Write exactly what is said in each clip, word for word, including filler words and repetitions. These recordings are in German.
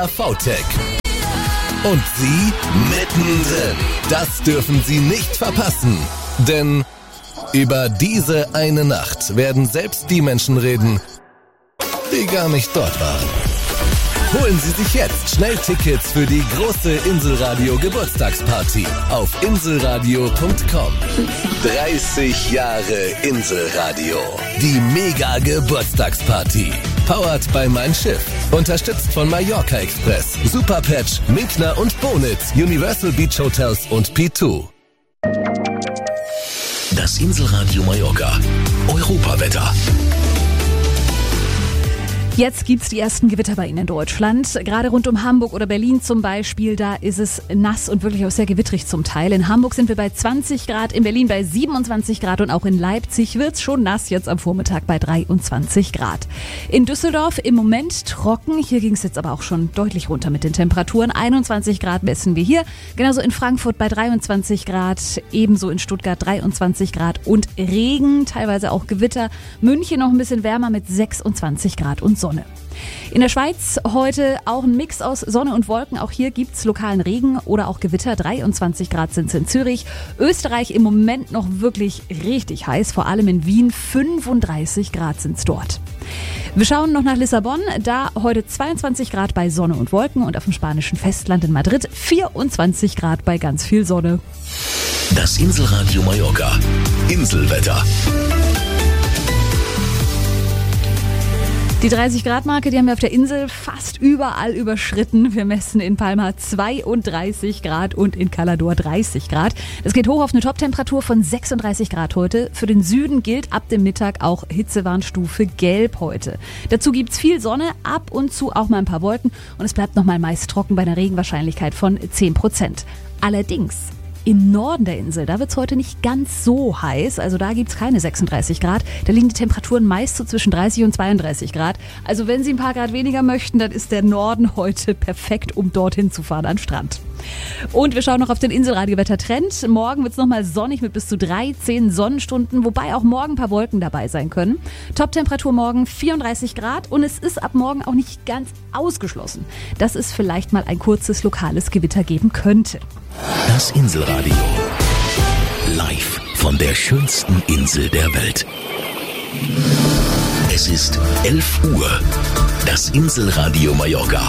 VTech. Und Sie mittendrin. Das dürfen Sie nicht verpassen. Denn über diese eine Nacht werden selbst die Menschen reden, die gar nicht dort waren. Holen Sie sich jetzt schnell Tickets für die große Inselradio Geburtstagsparty auf inselradio punkt com. dreißig Jahre Inselradio. Die Mega Geburtstagsparty. Powered by Mein Schiff. Unterstützt von Mallorca Express, Superpatch, Minkner und Bonitz, Universal Beach Hotels und P zwei. Das Inselradio Mallorca. Europawetter. Jetzt gibt's die ersten Gewitter bei Ihnen in Deutschland. Gerade rund um Hamburg oder Berlin zum Beispiel, da ist es nass und wirklich auch sehr gewittrig zum Teil. In Hamburg sind wir bei zwanzig Grad, in Berlin bei siebenundzwanzig Grad und auch in Leipzig wird's schon nass, jetzt am Vormittag bei dreiundzwanzig Grad. In Düsseldorf im Moment trocken, hier ging's jetzt aber auch schon deutlich runter mit den Temperaturen. einundzwanzig Grad messen wir hier, genauso in Frankfurt bei dreiundzwanzig Grad, ebenso in Stuttgart dreiundzwanzig Grad und Regen, teilweise auch Gewitter. München noch ein bisschen wärmer mit sechsundzwanzig Grad und Sonne. In der Schweiz heute auch ein Mix aus Sonne und Wolken. Auch hier gibt's lokalen Regen oder auch Gewitter. dreiundzwanzig Grad sind es in Zürich. Österreich im Moment noch wirklich richtig heiß, vor allem in Wien. fünfunddreißig Grad sind es dort. Wir schauen noch nach Lissabon. Da heute zweiundzwanzig Grad bei Sonne und Wolken und auf dem spanischen Festland in Madrid vierundzwanzig Grad bei ganz viel Sonne. Das Inselradio Mallorca. Inselwetter. Die dreißig Grad Marke, die haben wir auf der Insel fast überall überschritten. Wir messen in Palma zweiunddreißig Grad und in Calador dreißig Grad. Es geht hoch auf eine Toptemperatur von sechsunddreißig Grad heute. Für den Süden gilt ab dem Mittag auch Hitzewarnstufe Gelb heute. Dazu gibt's viel Sonne, ab und zu auch mal ein paar Wolken und es bleibt nochmal meist trocken bei einer Regenwahrscheinlichkeit von zehn Prozent. Allerdings im Norden der Insel, da wird's heute nicht ganz so heiß, also da gibt's keine sechsunddreißig Grad. Da liegen die Temperaturen meist so zwischen dreißig und zweiunddreißig Grad. Also wenn Sie ein paar Grad weniger möchten, dann ist der Norden heute perfekt, um dorthin zu fahren an den Strand. Und wir schauen noch auf den Inselradio-Wettertrend. Morgen wird's nochmal sonnig mit bis zu dreizehn Sonnenstunden, wobei auch morgen ein paar Wolken dabei sein können. Toptemperatur morgen vierunddreißig Grad und es ist ab morgen auch nicht ganz ausgeschlossen, dass es vielleicht mal ein kurzes lokales Gewitter geben könnte. Das Inselradio. Live von der schönsten Insel der Welt. Es ist elf Uhr. Das Inselradio Mallorca.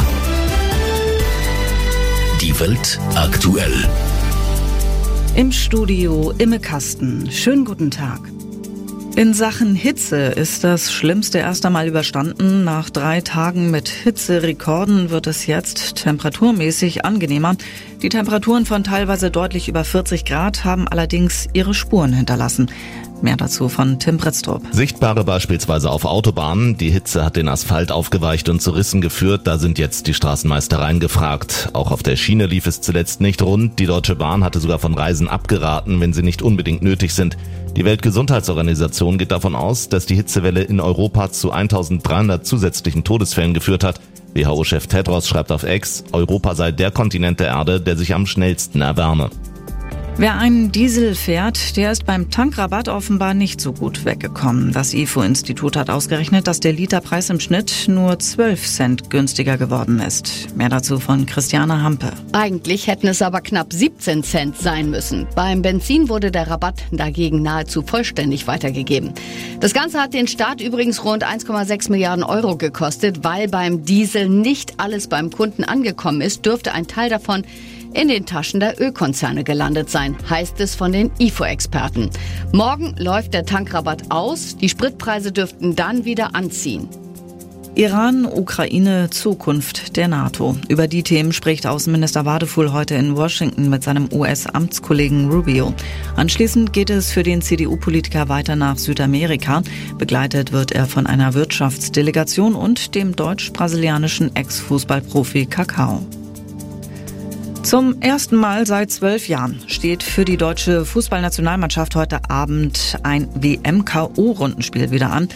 Die Welt aktuell. Im Studio Imme Kasten. Schönen guten Tag. In Sachen Hitze ist das Schlimmste erst einmal überstanden. Nach drei Tagen mit Hitzerekorden wird es jetzt temperaturmäßig angenehmer. Die Temperaturen von teilweise deutlich über vierzig Grad haben allerdings ihre Spuren hinterlassen. Mehr dazu von Tim Britztrup. Sichtbare beispielsweise auf Autobahnen. Die Hitze hat den Asphalt aufgeweicht und zu Rissen geführt. Da sind jetzt die Straßenmeistereien gefragt. Auch auf der Schiene lief es zuletzt nicht rund. Die Deutsche Bahn hatte sogar von Reisen abgeraten, wenn sie nicht unbedingt nötig sind. Die Weltgesundheitsorganisation geht davon aus, dass die Hitzewelle in Europa zu eintausenddreihundert zusätzlichen Todesfällen geführt hat. W H O-Chef Tedros schreibt auf X, Europa sei der Kontinent der Erde, der sich am schnellsten erwärme. Wer einen Diesel fährt, der ist beim Tankrabatt offenbar nicht so gut weggekommen. Das I F O-Institut hat ausgerechnet, dass der Literpreis im Schnitt nur zwölf Cent günstiger geworden ist. Mehr dazu von Christiane Hampe. Eigentlich hätten es aber knapp siebzehn Cent sein müssen. Beim Benzin wurde der Rabatt dagegen nahezu vollständig weitergegeben. Das Ganze hat den Staat übrigens rund eins Komma sechs Milliarden Euro gekostet. Weil beim Diesel nicht alles beim Kunden angekommen ist, dürfte ein Teil davon in den Taschen der Ölkonzerne gelandet sein, heißt es von den I F O-Experten. Morgen läuft der Tankrabatt aus, die Spritpreise dürften dann wieder anziehen. Iran, Ukraine, Zukunft der NATO. Über die Themen spricht Außenminister Wadefuhl heute in Washington mit seinem U S-Amtskollegen Rubio. Anschließend geht es für den C D U-Politiker weiter nach Südamerika. Begleitet wird er von einer Wirtschaftsdelegation und dem deutsch-brasilianischen Ex-Fußballprofi Kakao. Zum ersten Mal seit zwölf Jahren steht für die deutsche Fußballnationalmannschaft heute Abend ein W M-K O-Rundenspiel wieder an.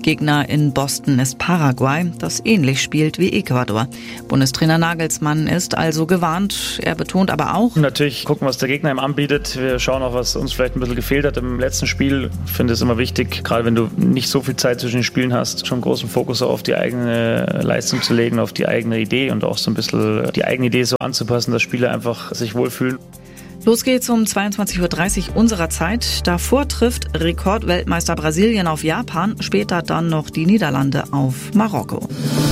Gegner in Boston ist Paraguay, das ähnlich spielt wie Ecuador. Bundestrainer Nagelsmann ist also gewarnt. Er betont aber auch: Natürlich gucken, was der Gegner ihm anbietet. Wir schauen auch, was uns vielleicht ein bisschen gefehlt hat im letzten Spiel. Ich finde es immer wichtig, gerade wenn du nicht so viel Zeit zwischen den Spielen hast, schon großen Fokus auf die eigene Leistung zu legen, auf die eigene Idee und auch so ein bisschen die eigene Idee so anzupassen, dass Spieler einfach sich wohlfühlen. Los geht's um zweiundzwanzig Uhr dreißig unserer Zeit. Davor trifft Rekordweltmeister Brasilien auf Japan, später dann noch die Niederlande auf Marokko.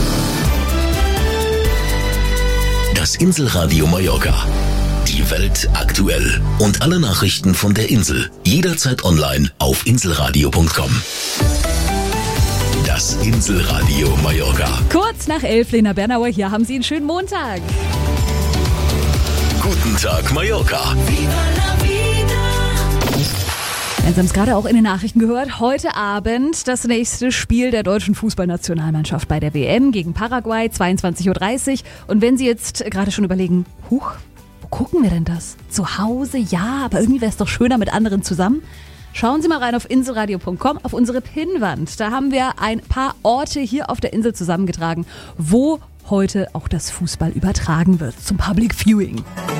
Das Inselradio Mallorca. Die Welt aktuell und alle Nachrichten von der Insel. Jederzeit online auf inselradio punkt com. Das Inselradio Mallorca. Kurz nach elf, Lena Bernauer, hier haben Sie einen schönen Montag. Guten Tag, Mallorca. Sie haben es gerade auch in den Nachrichten gehört. Heute Abend das nächste Spiel der deutschen Fußballnationalmannschaft bei der W M gegen Paraguay, zweiundzwanzig Uhr dreißig. Und wenn Sie jetzt gerade schon überlegen, huch, wo gucken wir denn das? Zu Hause? Ja, aber irgendwie wäre es doch schöner mit anderen zusammen. Schauen Sie mal rein auf inselradio punkt com, auf unsere Pinnwand. Da haben wir ein paar Orte hier auf der Insel zusammengetragen, wo heute auch das Fußball übertragen wird zum Public Viewing.